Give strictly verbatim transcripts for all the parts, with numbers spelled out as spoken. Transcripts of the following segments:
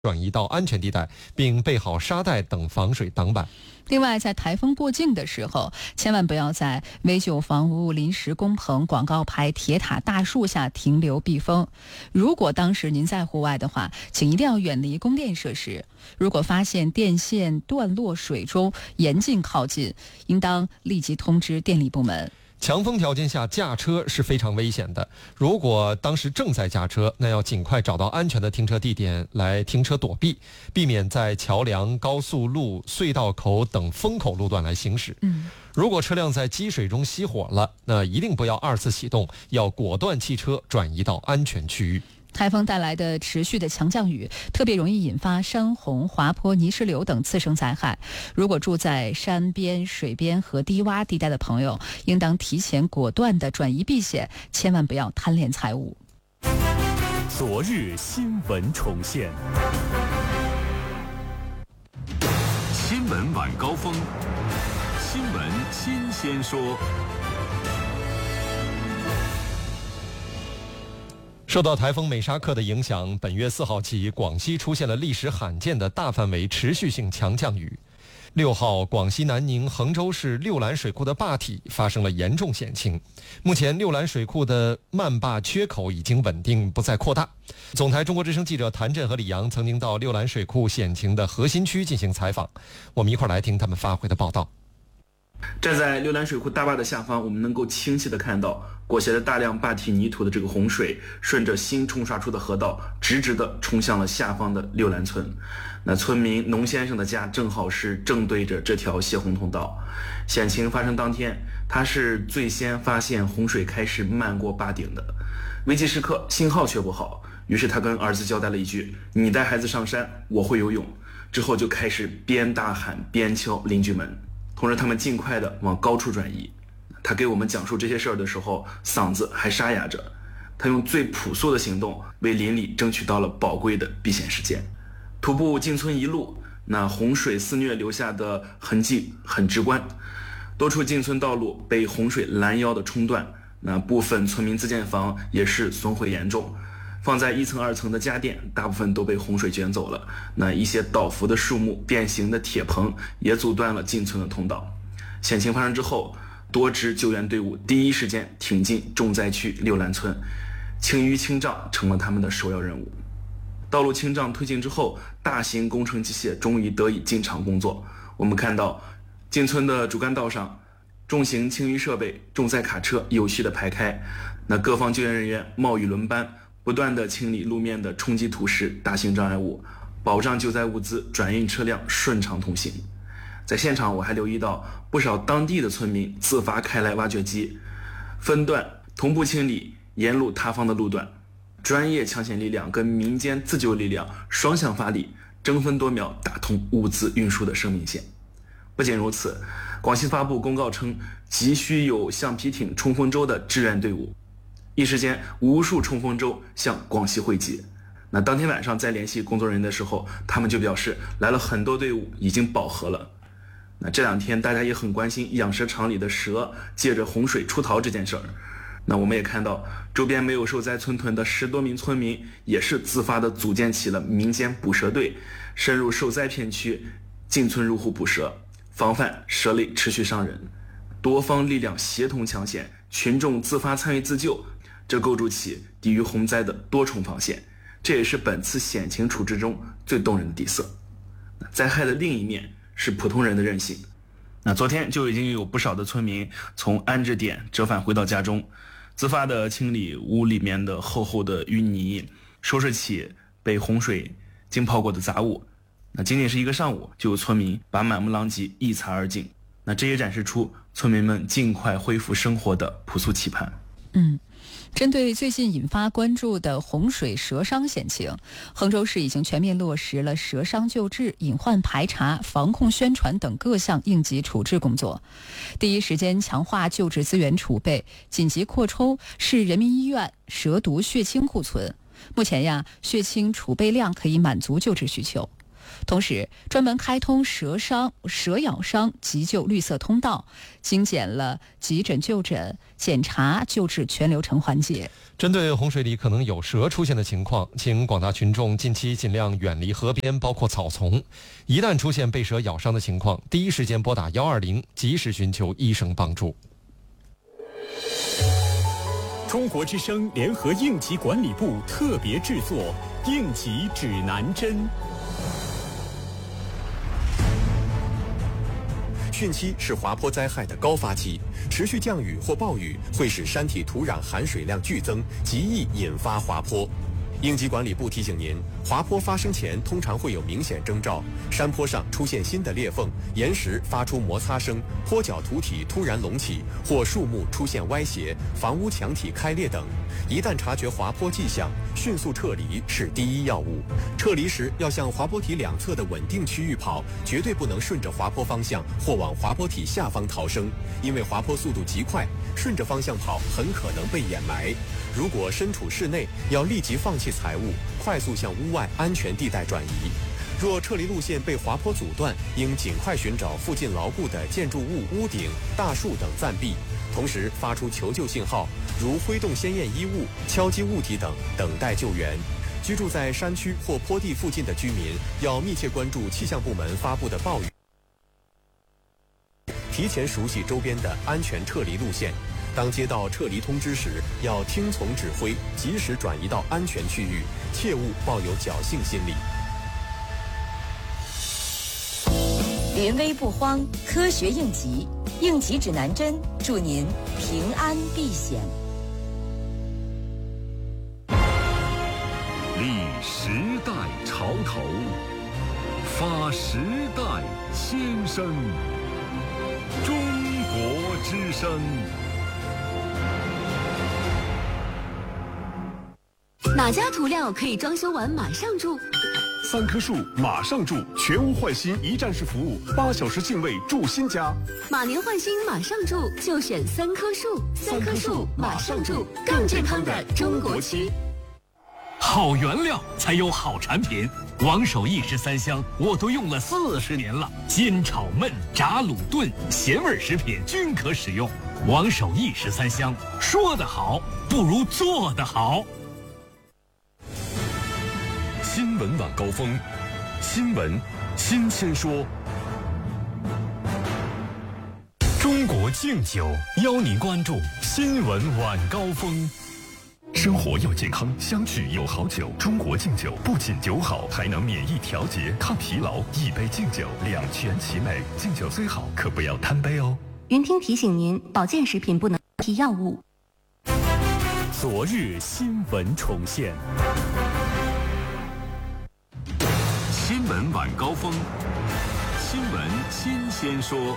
转移到安全地带，并备好沙袋等防水挡板。 另外，在台风过境的时候，千万不要在危旧房屋、临时工棚、广告牌、铁塔、大树下停留避风。如果当时您在户外的话，请一定要远离供电设施。如果发现电线断落水中，严禁靠近，应当立即通知电力部门。 强风条件下驾车是非常危险的，如果当时正在驾车，那要尽快找到安全的停车地点来停车躲避，避免在桥梁、高速路、隧道口等风口路段来行驶。 嗯， 如果车辆在积水中熄火了，那一定不要二次启动，要果断弃车，转移到安全区域。 台风带来的持续的强降雨，特别容易引发山洪、滑坡、泥石流等次生灾害。如果住在山边、水边和低洼地带的朋友，应当提前果断地转移避险，千万不要贪恋财物。 昨日新闻重现，新闻晚高峰，新闻新鲜说。 受到台风美沙克的影响，本月四号起，广西出现了历史罕见的大范围持续性强降雨。六号，广西南宁衡州市六兰水库的坝体发生了严重险情，目前六兰水库的漫坝缺口已经稳定，不再扩大。总台中国之声记者谭震和李阳曾经到六兰水库险情的核心区进行采访，我们一块来听他们发回的报道。 站在六兰水库大坝的下方，我们能够清晰地看到裹挟着大量坝体泥土的这个洪水，顺着新冲刷出的河道，直直地冲向了下方的六兰村。那村民农先生的家正好是正对着这条泄洪通道。险情发生当天，他是最先发现洪水开始漫过坝顶的。危急时刻，信号却不好，于是他跟儿子交代了一句：“你带孩子上山，我会游泳。”之后就开始边大喊边敲邻居门，同时他们尽快的往高处转移。他给我们讲述这些事儿的时候，嗓子还沙哑着。他用最朴素的行动为邻里争取到了宝贵的避险时间。徒步进村一路，那洪水肆虐留下的痕迹很直观，多处进村道路被洪水拦腰的冲断，那部分村民自建房也是损毁严重，放在一层二层的家电大部分都被洪水卷走了，那一些倒伏的树木、变形的铁棚也阻断了进村的通道。险情发生之后，多支救援队伍第一时间挺进重灾区六兰村，清淤清障成了他们的首要任务。道路清障推进之后，大型工程机械终于得以进场工作。我们看到进村的主干道上，重型清淤设备、重载卡车有序的排开，那各方救援人员冒雨轮班，不断的清理路面的冲击土石、大型障碍物，保障救灾物资转运车辆顺畅通行。在现场我还留意到不少当地的村民自发开来挖掘机，分段同步清理沿路塌方的路段，专业抢险力量跟民间自救力量双向发力，争分夺秒打通物资运输的生命线。不仅如此，广西发布公告称，急需有橡皮艇冲锋舟的志愿队伍。一时间，无数冲锋舟向广西汇集。那当天晚上在联系工作人员的时候，他们就表示来了很多队伍，已经饱和了。那这两天大家也很关心养蛇场里的蛇借着洪水出逃这件事儿。那我们也看到周边没有受灾村屯的十多名村民也是自发的组建起了民间捕蛇队，深入受灾片区，进村入户捕蛇，防范蛇类持续伤人。多方力量协同抢险，群众自发参与自救，这构筑起抵御洪灾的多重防线，这也是本次险情处置中最动人的底色。灾害的另一面是普通人的韧性。那昨天就已经有不少的村民从安置点折返回到家中，自发的清理屋里面的厚厚的淤泥，收拾起被洪水浸泡过的杂物。那仅仅是一个上午，就有村民把满目狼藉一扫而尽。那这也展示出村民们尽快恢复生活的朴素期盼。 嗯，针对最近引发关注的洪水蛇伤险情，衡州市已经全面落实了蛇伤救治、隐患排查、防控宣传等各项应急处置工作，第一时间强化救治资源储备，紧急扩充市人民医院蛇毒血清库存。目前呀，血清储备量可以满足救治需求。 同时专门开通蛇伤、蛇咬伤急救绿色通道，精简了急诊就诊、检查、救治全流程环节。 针对洪水里可能有蛇出现的情况，请广大群众近期尽量远离河边，包括草丛。一旦出现被蛇咬伤的情况，第一时间拨打一二零，及时寻求医生帮助。 中国之声联合应急管理部特别制作《应急指南针》。 汛期是滑坡灾害的高发期，持续降雨或暴雨会使山体土壤含水量剧增，极易引发滑坡。应急管理部提醒您，滑坡发生前通常会有明显征兆：山坡上出现新的裂缝，岩石发出摩擦声，坡脚土体突然隆起，或树木出现歪斜，房屋墙体开裂等。一旦察觉滑坡迹象，迅速撤离是第一要务。撤离时要向滑坡体两侧的稳定区域跑，绝对不能顺着滑坡方向或往滑坡体下方逃生，因为滑坡速度极快，顺着方向跑很可能被掩埋。如果身处室内，要立即放弃财物，快速向屋外安全地带转移。若撤离路线被滑坡阻断，应尽快寻找附近牢固的建筑物屋顶、大树等暂避，同时发出求救信号，如挥动鲜艳衣物、敲击物体等，等待救援。居住在山区或坡地附近的居民要密切关注气象部门发布的暴雨，提前熟悉周边的安全撤离路线。当接到撤离通知时，要听从指挥，及时转移到安全区域，切勿抱有侥幸心理。 临危不慌，科学应急，应急指南针，祝您平安避险。 立时代潮头，发时代先声，中国之声。 哪家涂料可以装修完马上住？ 三棵树马上住，全屋换新一站式服务，八小时净位住新家。 马年换新马上住，就选三棵树。三棵树马上住，更健康的中国区。 好原料才有好产品，王守义十三香我都用了四十年了，煎炒焖炸卤炖咸味食品均可使用。王守义十三香，说得好不如做得好。 新闻晚高峰，新闻新鲜说。 中国敬酒邀您关注新闻晚高峰。 生活要健康，相聚有好酒。中国敬酒不仅酒好，还能免疫调节、抗疲劳。一杯敬酒，两全其美。敬酒虽好，可不要贪杯哦。 云听提醒您，保健食品不能代替药物。 昨日新闻重现。 新闻晚高峰，新闻新鲜说。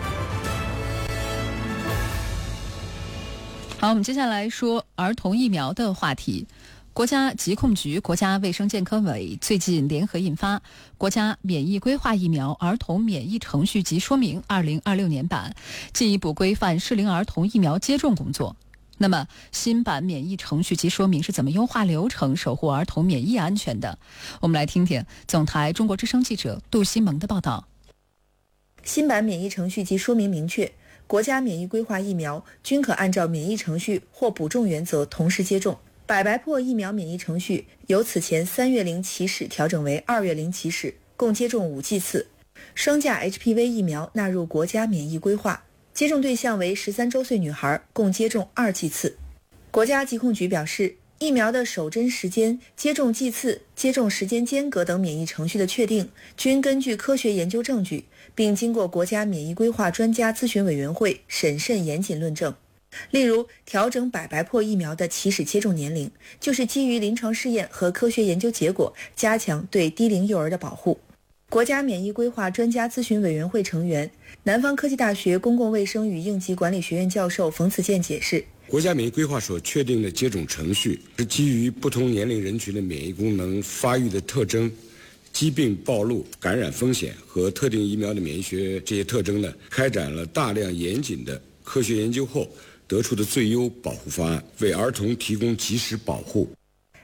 好，我们接下来说儿童疫苗的话题。国家疾控局、国家卫生健康委最近联合印发《国家免疫规划疫苗儿童免疫程序及说明（二零二六年版）》，进一步规范适龄儿童疫苗接种工作。那么，新版免疫程序及说明是怎么优化流程，守护儿童免疫安全的？我们来听听总台中国之声记者杜西蒙的报道。 新版免疫程序及说明明确，国家免疫规划疫苗均可按照免疫程序或补种原则同时接种。百白破疫苗免疫程序由此前三月零起始调整为二月零起始，共接种五剂次。双价 H P V 疫苗纳入国家免疫规划，接种对象为十三周岁女孩，共接种二剂次。国家疾控局表示，疫苗的首针时间、接种剂次、接种时间间隔等免疫程序的确定，均根据科学研究证据，并经过国家免疫规划专家咨询委员会审慎严谨论证。例如，调整百白破疫苗的起始接种年龄，就是基于临床试验和科学研究结果，加强对低龄幼儿的保护。国家免疫规划专家咨询委员会成员、南方科技大学公共卫生与应急管理学院教授冯子健解释， 国家免疫规划所确定的接种程序是基于不同年龄人群的免疫功能发育的特征、疾病暴露、感染风险和特定疫苗的免疫学这些特征呢，开展了大量严谨的科学研究后得出的最优保护方案，为儿童提供及时保护。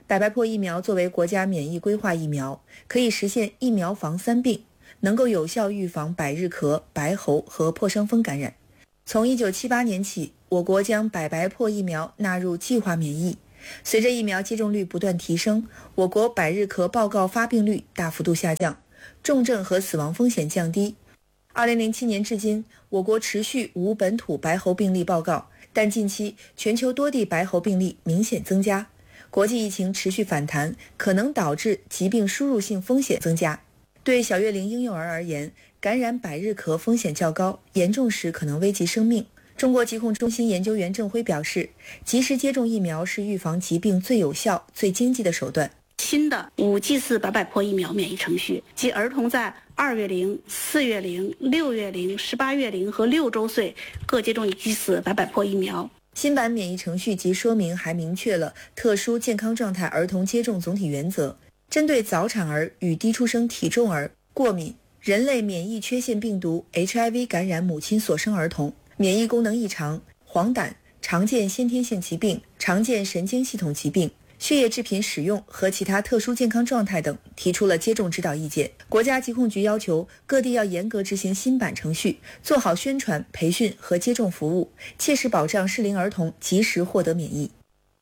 百白破疫苗作为国家免疫规划疫苗，可以实现疫苗防三病，能够有效预防百日咳、白喉和破伤风感染。从一九七八年起，我国将百白破疫苗纳入计划免疫。随着疫苗接种率不断提升，我国百日咳报告发病率大幅度下降，重症和死亡风险降低。二零零七年至今，我国持续无本土白喉病例报告，但近期全球多地白喉病例明显增加，国际疫情持续反弹，可能导致疾病输入性风险增加。对小月龄婴幼儿而言，感染百日咳风险较高，严重时可能危及生命。中国疾控中心研究员郑辉表示，及时接种疫苗是预防疾病最有效、最经济的手段。 新的五剂次百百破疫苗免疫程序，即儿童在二月龄、四月龄、六月龄、十八月龄和六周岁各接种一剂次百百破疫苗。 新版免疫程序及说明还明确了特殊健康状态儿童接种总体原则，针对早产儿与低出生体重儿、过敏、人类免疫缺陷病毒 H I V 感染母亲所生儿童、免疫功能异常、黄疸、常见先天性疾病、常见神经系统疾病、血液制品使用和其他特殊健康状态等提出了接种指导意见。国家疾控局要求各地要严格执行新版程序，做好宣传、培训和接种服务，切实保障适龄儿童及时获得免疫。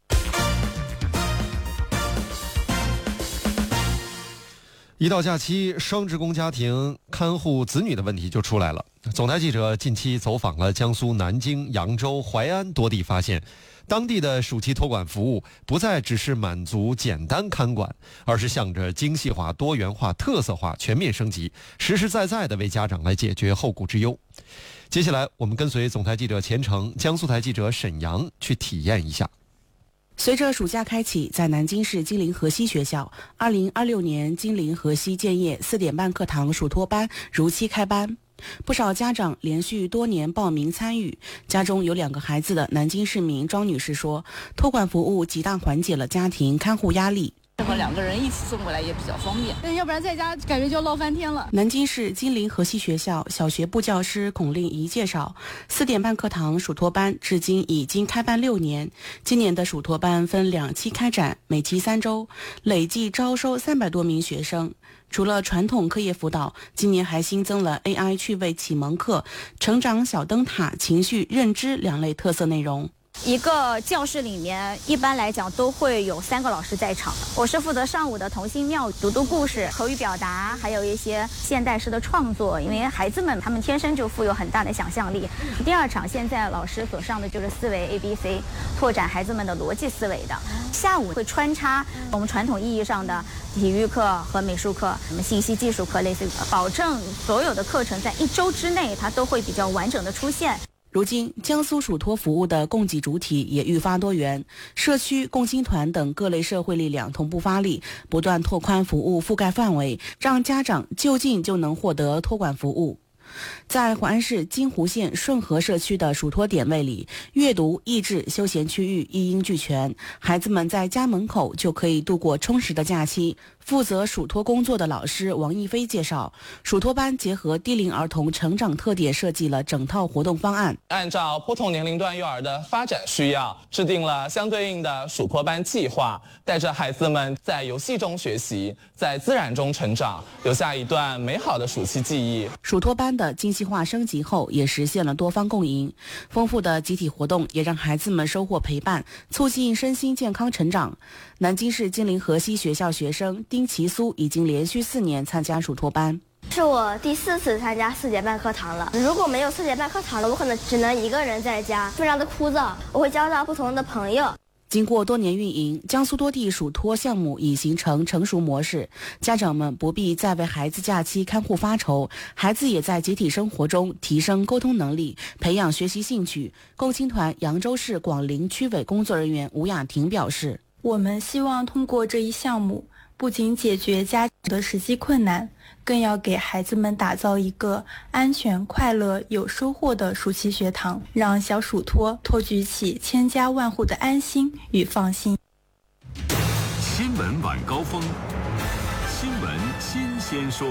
一到假期，双职工家庭看护子女的问题就出来了。总台记者近期走访了江苏南京、扬州、淮安多地，发现当地的暑期托管服务不再只是满足简单看管，而是向着精细化、多元化、特色化全面升级，实实在在地为家长来解决后顾之忧。接下来我们跟随总台记者钱程、江苏台记者沈阳去体验一下。 随着暑假开启，在南京市金陵河西学校，二零二六年金陵河西建业四点半课堂暑托班如期开班。不少家长连续多年报名参与，家中有两个孩子的南京市民庄女士说，托管服务极大缓解了家庭看护压力。 这么两个人一起送过来也比较方便，但要不然在家感觉就要闹翻天了。 南京市金陵河西学校小学部教师孔令仪介绍，四点半课堂暑托班至今已经开办六年，今年的暑托班分两期开展，每期三周，累计招收三百多名学生。除了传统课业辅导，今年还新增了 A I 趣味启蒙课、成长小灯塔、情绪认知两类特色内容。 一个教室里面一般来讲都会有三个老师在场，我是负责上午的童心妙语、读读故事、口语表达，还有一些现代诗的创作，因为孩子们他们天生就富有很大的想象力。第二场现在老师所上的就是思维 A B C， 拓展孩子们的逻辑思维的。下午会穿插我们传统意义上的体育课和美术课，什么信息技术课类似，保证所有的课程在一周之内它都会比较完整的出现。 如今，江苏暑托服务的供给主体也愈发多元，社区、共青团等各类社会力量同步发力，不断拓宽服务覆盖范围，让家长就近就能获得托管服务。在淮安市金湖县顺河社区的暑托点位里，阅读、益智、休闲区域一应俱全，孩子们在家门口就可以度过充实的假期。负责暑托工作的老师王一飞介绍，暑托班结合低龄儿童成长特点，设计了整套活动方案， 按照不同年龄段幼儿的发展需要，制定了相对应的暑托班计划，带着孩子们在游戏中学习，在自然中成长，留下一段美好的暑期记忆。 暑托班的精细化升级后，也实现了多方共赢，丰富的集体活动也让孩子们收获陪伴，促进身心健康成长。南京市金陵河西学校学生丁其苏已经连续四年参加暑托班， 是我第四次参加四点半课堂了。如果没有四点半课堂了，我可能只能一个人在家，非常的枯燥。我会交到不同的朋友。 经过多年运营，江苏多地暑托项目已形成成熟模式，家长们不必再为孩子假期看护发愁，孩子也在集体生活中提升沟通能力，培养学习兴趣。共青团扬州市广陵区委工作人员吴雅婷表示， 我们希望通过这一项目，不仅解决家长的实际困难，更要给孩子们打造一个安全、快乐、有收获的暑期学堂，让小暑托托举起千家万户的安心与放心。 新闻晚高峰，新闻新鲜说。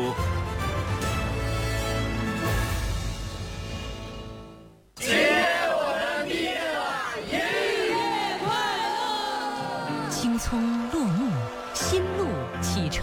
今天我们毕业了，音乐快乐！ 青葱落幕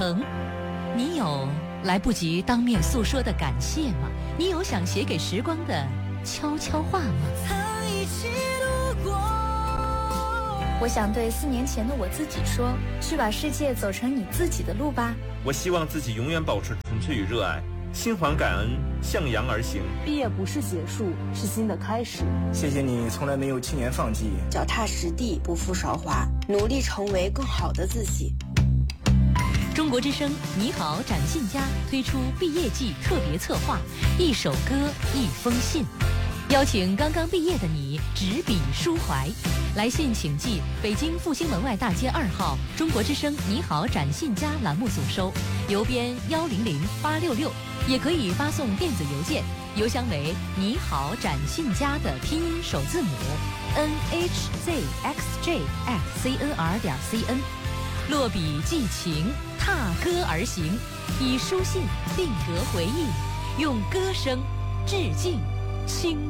程。你有来不及当面诉说的感谢吗？你有想写给时光的悄悄话吗？ 曾一起度过。我想对四年前的我自己说，去把世界走成你自己的路吧。 我希望自己永远保持纯粹与热爱，心怀感恩，向阳而行。 毕业不是结束，是新的开始。 谢谢你从来没有轻言放弃， 脚踏实地，不负韶华，努力成为更好的自己。 中国之声你好展信佳推出毕业季特别策划，一首歌一封信，邀请刚刚毕业的你执笔抒怀。来信请寄北京复兴门外大街二号中国之声你好展信佳栏目组收，邮编幺零零八六六，也可以发送电子邮件，邮箱为你好展信佳的拼音首字母 n h z x j at c n r 点 c n。落笔寄情，踏歌而行，以书信定格回忆，用歌声致敬青春。